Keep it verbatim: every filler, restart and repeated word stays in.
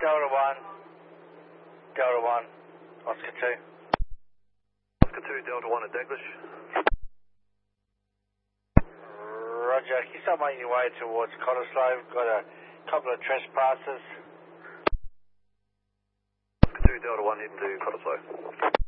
Delta one. Delta one. Oscar two. Oscar two, Delta one at Daglish. Roger. Can you start making your way towards Cottesloe? Got a couple of trespassers. Oscar two, Delta one, heading to Cottesloe.